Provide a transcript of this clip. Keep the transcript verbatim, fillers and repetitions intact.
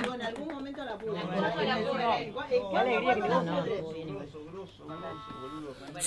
Yo en algún momento la pude. ¿Cómo la pude? Qué alegría que te da, ¿no? Grosso, grosso, grosso, boludo.